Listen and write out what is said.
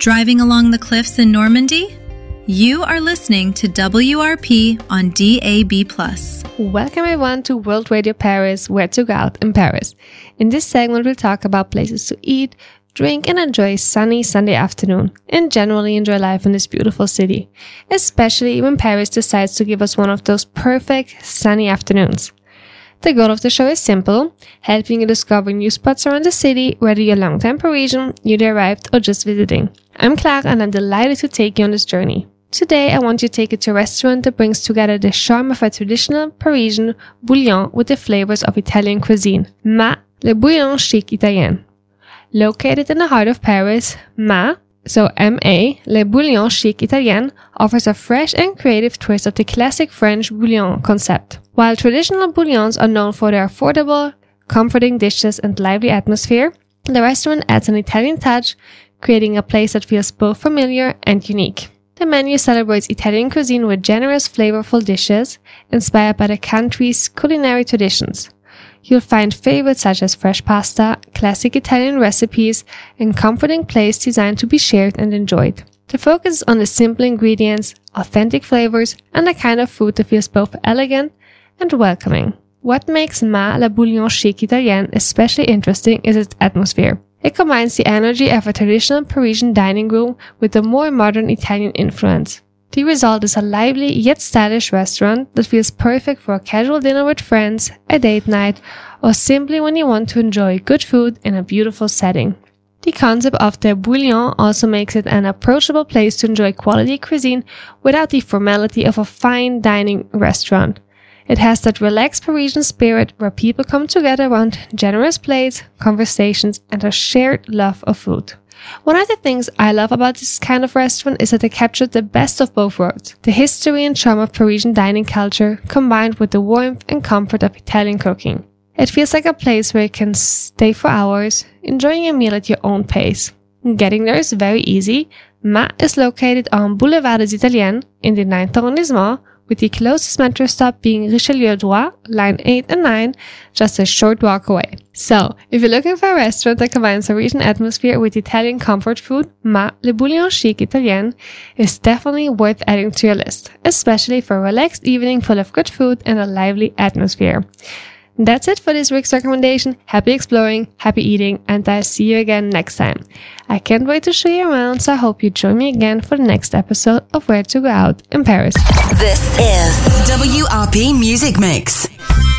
Driving along the cliffs in Normandy? You are listening to WRP on DAB+. Welcome everyone to World Radio Paris, Where to Go Out in Paris. In this segment, we'll talk about places to eat, drink, and enjoy a sunny Sunday afternoon, and generally enjoy life in this beautiful city, especially when Paris decides to give us one of those perfect sunny afternoons. The goal of the show is simple, helping you discover new spots around the city, whether you're a long-time Parisian, newly arrived, or just visiting. I'm Clara and I'm delighted to take you on this journey. Today I want to take you to a restaurant that brings together the charm of a traditional Parisian bouillon with the flavors of Italian cuisine. Ma, Le Bouillon Chic Italien. Located in the heart of Paris, Ma, so M-A, Le Bouillon Chic Italien, offers a fresh and creative twist of the classic French bouillon concept. While traditional bouillons are known for their affordable, comforting dishes and lively atmosphere, the restaurant adds an Italian touch, creating a place that feels both familiar and unique. The menu celebrates Italian cuisine with generous, flavorful dishes inspired by the country's culinary traditions. You'll find favorites such as fresh pasta, classic Italian recipes, and comforting plates designed to be shared and enjoyed. The focus is on the simple ingredients, authentic flavors, and the kind of food that feels both elegant and welcoming. What makes Ma Le Bouillon Chic Italien especially interesting is its atmosphere. It combines the energy of a traditional Parisian dining room with a more modern Italian influence. The result is a lively yet stylish restaurant that feels perfect for a casual dinner with friends, a date night, or simply when you want to enjoy good food in a beautiful setting. The concept of the bouillon also makes it an approachable place to enjoy quality cuisine without the formality of a fine dining restaurant. It has that relaxed Parisian spirit where people come together around generous plates, conversations, and a shared love of food. One of the things I love about this kind of restaurant is that it captures the best of both worlds. The history and charm of Parisian dining culture combined with the warmth and comfort of Italian cooking. It feels like a place where you can stay for hours, enjoying a meal at your own pace. Getting there is very easy. Ma is located on Boulevard des Italiens in the 9th arrondissement, with the closest metro stop being Richelieu-Droit, line 8 and 9, just a short walk away. So, if you're looking for a restaurant that combines Parisian atmosphere with Italian comfort food, Ma Le Bouillon Chic Italien is definitely worth adding to your list, especially for a relaxed evening full of good food and a lively atmosphere. That's it for this week's recommendation. Happy exploring, happy eating, and I'll see you again next time. I can't wait to show you around, so I hope you join me again for the next episode of Where to Go Out in Paris. This is WRP Music Mix.